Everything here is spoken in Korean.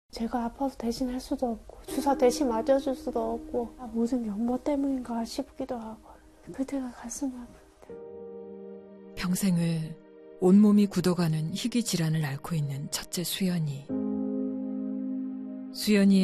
제가 아파서 대신 할 수도 없고 주사 대신 맞아줄 수도 없고 모든 게 엄마 때문인가 싶기도 하고 그때가 가슴 아픕니다. 평생을 온몸이 굳어가는 희귀 질환을 앓고 있는 첫째 수연이. 수연이의